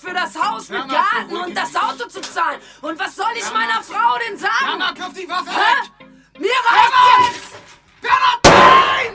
für das Haus mit Garten und das Auto zu zahlen. Und was soll ich meiner Frau denn sagen? Mama, kauf die Waffe weg! Mir reicht